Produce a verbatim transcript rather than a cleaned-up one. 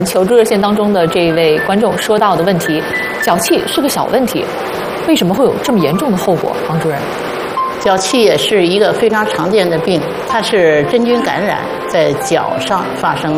求助热线当中的这一位观众说到的问题，脚气是个小问题，为什么会有这么严重的后果？王主任， 脚气也是一个非常常见的病，它是真菌感染在脚上发生。